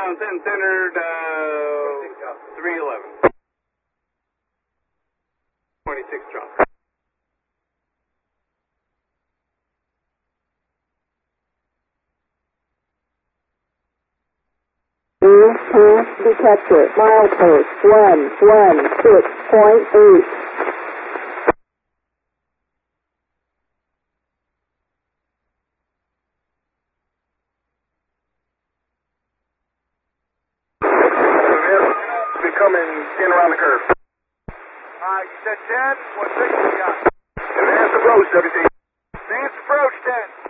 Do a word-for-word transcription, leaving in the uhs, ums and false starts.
ground, ten centered, uh, three eleven. twenty-six Trump. New pass detector, milepost one one six point eight. Coming in around the curve. Alright, you said ten, what signal you got? Advanced approach, W T. Advanced approach, ten.